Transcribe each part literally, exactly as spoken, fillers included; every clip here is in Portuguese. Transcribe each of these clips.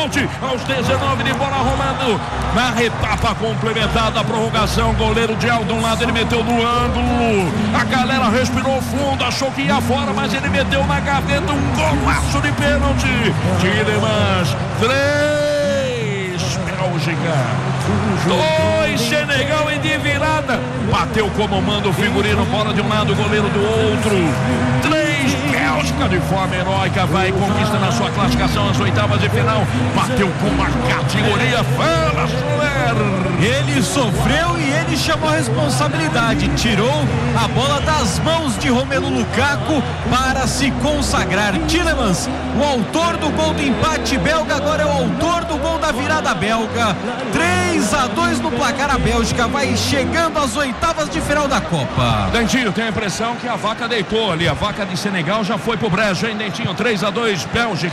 pênalti aos dezenove de bola rolando. Na etapa complementar da prorrogação, goleiro de Aldo de um lado, ele meteu no ângulo. A galera respirou fundo, achou que ia fora, mas ele meteu na gaveta um golaço de pênalti. Tielemans, três, Bélgica, dois, Senegal e de virada. Bateu como manda o figurino, bola de um lado, goleiro do outro. Três, Bélgica de forma heróica vai conquistando a sua classificação às oitavas de final. Bateu com a categoria. Fala, Soler! Ele sofreu e ele chamou a responsabilidade. Tirou a bola das mãos de Romelu Lukaku para se consagrar. Tielemans, o autor do gol do empate belga, agora é o autor do gol da virada belga. três a dois no placar. A Bélgica vai chegando às oitavas de final da Copa. Dentinho, tem a impressão que a vaca deitou ali. A vaca de Senegal já foi pro brejo, hein, Dentinho? três a dois, Bélgica.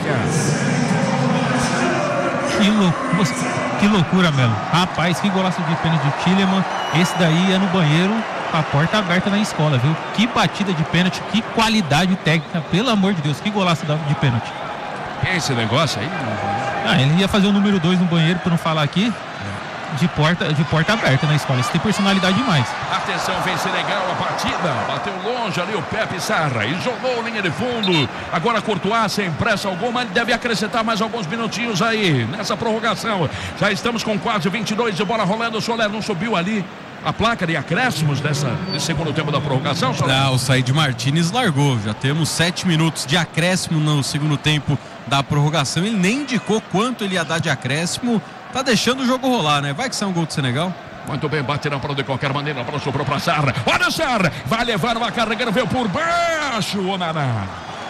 Que loucura, que loucura, Melo. Rapaz, que golaço de pênalti de Tielemans. Esse daí é no banheiro, a porta aberta na escola, viu? Que batida de pênalti, que qualidade técnica, pelo amor de Deus, que golaço de pênalti. Esse negócio aí? Ah, ele ia fazer o número dois no banheiro, por não falar aqui. De porta, de porta aberta na escola. Isso tem personalidade demais. Atenção, vem Senegal a partida. Bateu longe ali o Pepe Sarra e jogou linha de fundo. Agora Courtois sem pressa alguma. Ele deve acrescentar mais alguns minutinhos aí nessa prorrogação. Já estamos com quase vinte e dois de bola rolando. O Soler não subiu ali a placa de acréscimos dessa, desse segundo tempo da prorrogação, Soler? Não, o Said Martínez largou. Já temos sete minutos de acréscimo no segundo tempo da prorrogação. Ele nem indicou quanto ele ia dar de acréscimo. Tá deixando o jogo rolar, né? Vai que sai um gol do Senegal. Muito bem, bate na bola de qualquer maneira. A bola sobrou pra Sarra. Olha o Sarra, vai levar, vai carregando, veio por baixo o Naná.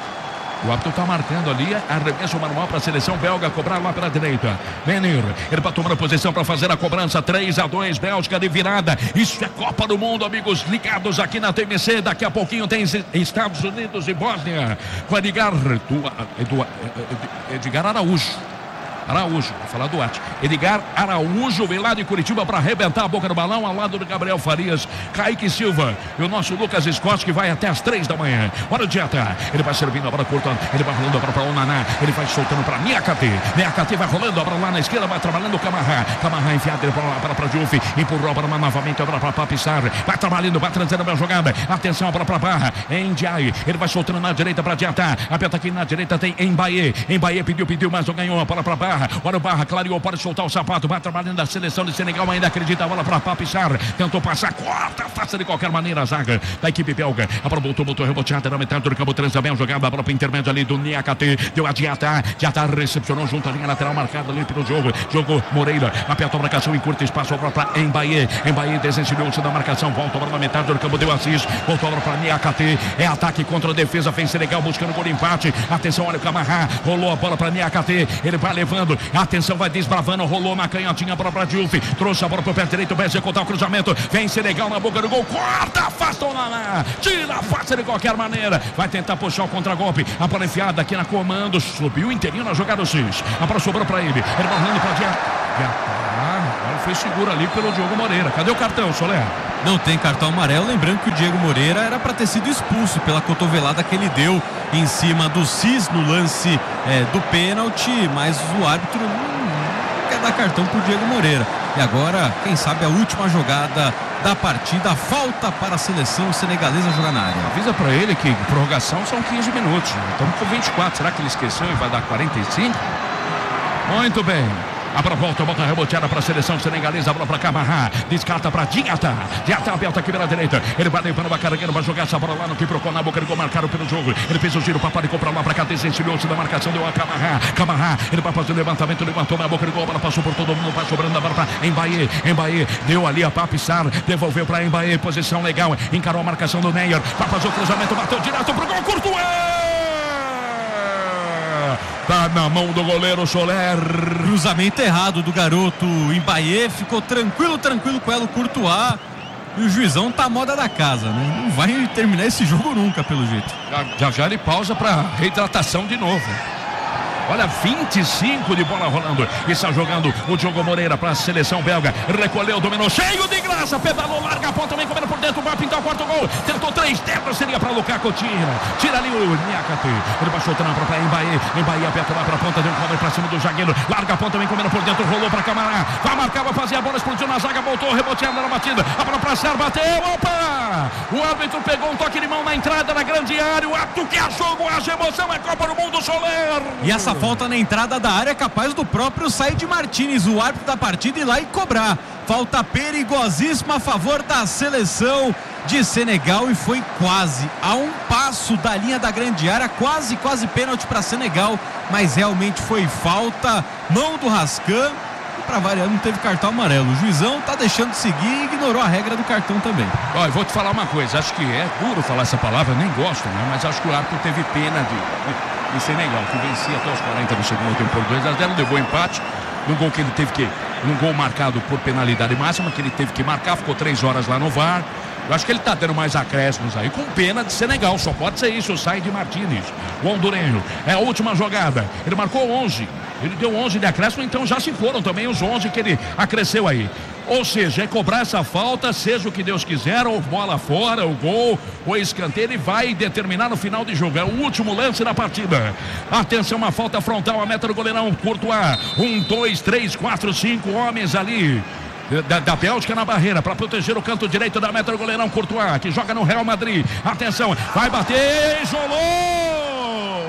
O árbitro está marcando ali, arremesso manual para a seleção belga, cobrar lá pela direita. Menir, ele vai tomando posição para fazer a cobrança. Três a dois, Bélgica de virada. Isso é Copa do Mundo, amigos ligados aqui na T M C. Daqui a pouquinho tem Estados Unidos e Bósnia com Edgar, Edgar, Edgar Araújo. Araújo, vou falar do Arte. Edgar Araújo vem lá de Curitiba para arrebentar a boca do balão ao lado do Gabriel Farias, Kaique Silva e o nosso Lucas Scott, que vai até as três da manhã. Olha o Dieta, ele vai servindo a bola curta, ele vai rolando a bola para o Naná, ele vai soltando para Niakate. Niakate vai rolando a bola lá na esquerda, vai trabalhando o Camarrá. Camarrá enfiado, ele para para para Diouf, empurrou a bola novamente, a bola para Papissar, vai trabalhando, vai trazendo a bola jogada. Atenção, a bola para Barra, em Ndiaye, ele vai soltando na direita para Dieta. Aperta aqui na direita, tem Mbaye. Mbaye pediu, pediu, mas não ganhou a bola para Barra. Olha o Barra, clareou, pode soltar o sapato, vai trabalhando a seleção de Senegal, ainda acredita, a bola para Papissar, tentou passar, corta, faça de qualquer maneira a zaga da equipe belga, a bola voltou, voltou, reboteada na metade do campo, Transabel, jogada, a bola para o intermédio ali do Niakate, deu a Diata, Diata recepcionou junto à linha lateral, marcada ali pelo jogo, jogou Moreira, aperta a marcação em curto espaço, a bola para Mbaye, Mbaye desensibilou-se da marcação, volta a bola na metade do campo, deu Assis, voltou a bola para Niakate, é ataque contra a defesa, vem Senegal buscando gol de empate, atenção, olha o Camarrá, rolou a bola para Niakate, ele vai levando, atenção, vai desbravando, rolou uma canhotinha para o Diouf, trouxe a bola para o pé direito, vai executar o cruzamento, vem Senegal na boca do gol, corta, afasta o Naná, tira a face de qualquer maneira, vai tentar puxar o contragolpe, a bola enfiada aqui na comando, subiu inteirinho na jogada do Cis, a bola sobrou para ele, ele vai rolando para Diata, agora foi seguro ali pelo Diogo Moreira, cadê o cartão, Soler? Não tem cartão amarelo, lembrando que o Diego Moreira era para ter sido expulso pela cotovelada que ele deu em cima do Cis no lance é, do pênalti, mas o árbitro não quer dar cartão pro Diego Moreira. E agora, quem sabe a última jogada da partida, falta para a seleção senegalesa jogar na área. Avisa para ele que prorrogação são quinze minutos, estamos com vinte e quatro, será que ele esqueceu e vai dar quarenta e cinco? Muito bem. A bola volta, volta reboteada para a seleção senegalesa, a bola para Camarrá, descarta para Diata, Diata aberta aqui pela direita, ele vai levando uma carreira, vai jogar essa bola lá no que procurou na boca, ele gol marcado pelo jogo, ele fez o giro para Paris, comprar lá para cá, desensibilou-se da marcação, deu a Camarrá, Camarrá, ele vai fazer o levantamento, levantou na boca do gol, a bola passou por todo mundo, vai sobrando a bola para Mbaye, Mbaye, deu ali a Papissar, devolveu para Mbaye, posição legal, encarou a marcação do Neyer, vai fazer o cruzamento, bateu direto pro gol, Courtois! Tá na mão do goleiro Soler. Cruzamento errado do garoto Mbaye, ficou tranquilo, tranquilo com ela o Courtois. E o juizão tá a moda da casa, né? Não vai terminar esse jogo nunca, pelo jeito. Já já, já ele pausa para reidratação de novo. Olha, vinte e cinco de bola rolando. Está jogando o Diogo Moreira para a seleção belga. Recolheu, dominou, cheio de graça. Pedalou, larga a ponta, também comendo por dentro. Vai pintar o quarto gol. Tentou três dentro, seria para Lukaku. Tira, tira ali o Niakate. Ele baixou o trampo para Mbaye. Mbaye aperta lá para a ponta, deu um cobre para cima do zagueiro. Larga a ponta, também comendo por dentro. Rolou para Camará. Vai marcar, vai fazer a bola, explodiu na zaga. Voltou, reboteando na batida. A bola para Sar, bateu. Opa! O árbitro pegou um toque de mão na entrada da grande área. O ato que é jogo, haja emoção, é Copa do Mundo, Soler. E essa falta na entrada da área é capaz do próprio Said Martínez, o árbitro da partida, ir lá e cobrar. Falta perigosíssima a favor da seleção de Senegal e foi quase a um passo da linha da grande área, quase, quase pênalti para Senegal, mas realmente foi falta, mão do Rascan. Para variar, não teve cartão amarelo. O juizão tá deixando de seguir e ignorou a regra do cartão também. Olha, vou te falar uma coisa, acho que é duro falar essa palavra, nem gosto, né? Mas acho que o árbitro teve pena de, de Senegal, que vencia até os quarenta do segundo tempo por dois a zero, levou empate, num gol que ele teve que, um gol marcado por penalidade máxima, que ele teve que marcar, ficou três horas lá no V A R. Eu acho que ele tá tendo mais acréscimos aí, com pena de Senegal, só pode ser isso, o Said Martínez, o hondurenho. É a última jogada, ele marcou onze, ele deu onze de acréscimo, então já se foram também os onze que ele acresceu aí. Ou seja, é cobrar essa falta, seja o que Deus quiser, ou bola fora, o gol, ou escanteio, ele vai determinar no final de jogo. É o último lance da partida. Atenção, uma falta frontal, a meta do goleirão, Courtois. Um, dois, três, quatro, cinco homens ali Da, da Bélgica na barreira para proteger o canto direito da meta do goleirão Courtois, que joga no Real Madrid. Atenção, vai bater, isolou!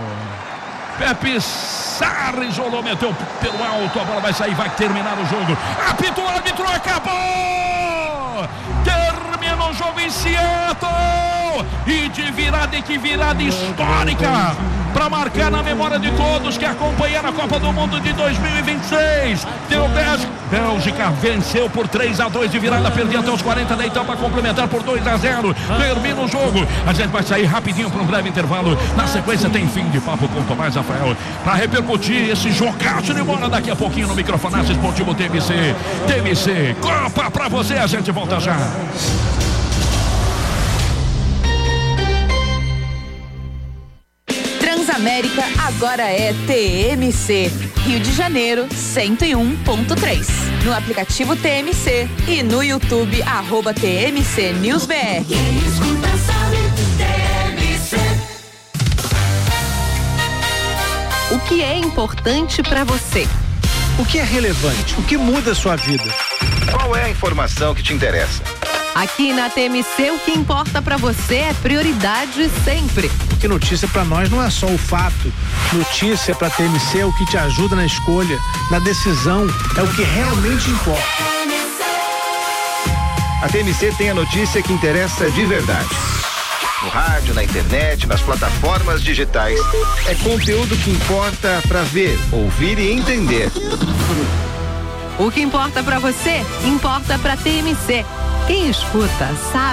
Pepe Sarr isolou, meteu pelo alto, a bola vai sair, vai terminar o jogo. Apita o árbitro, acabou! Termina o jogo em Seattle! E de virada, e que virada histórica! Para marcar na memória de todos que acompanharam a Copa do Mundo de dois mil e vinte e seis. Deu Bélgica. Bélgica venceu por três a dois de virada, perdia até os quarenta da etapa complementar por dois a zero. Termina o jogo. A gente vai sair rapidinho para um breve intervalo. Na sequência tem fim de papo com Tomás Rafael para repercutir esse jogaço de bola daqui a pouquinho no Microfonaço Esportivo T M C. T M C, Copa para você, a gente volta já. Transamérica agora é T M C. Rio de Janeiro, cento e um ponto três. No aplicativo T M C e no YouTube, arroba T M C News B R. O que é importante para você? O que é relevante? O que muda a sua vida? Qual é a informação que te interessa? Aqui na T M C, o que importa para você é prioridade sempre. Porque notícia para nós não é só o fato. Notícia para T M C é o que te ajuda na escolha, na decisão, é o que realmente importa. A T M C tem a notícia que interessa de verdade. No rádio, na internet, nas plataformas digitais. É conteúdo que importa para ver, ouvir e entender. O que importa para você, importa para T M C. Quem escuta sabe.